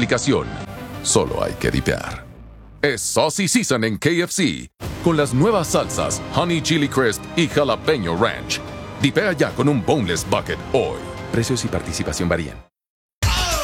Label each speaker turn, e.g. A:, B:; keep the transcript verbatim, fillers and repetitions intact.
A: explicación. Solo hay que dipear. Es Saucy Season en K F C, con las nuevas salsas Honey Chili Crisp y Jalapeño Ranch. Dipea ya con un Boneless Bucket hoy. Precios y participación varían.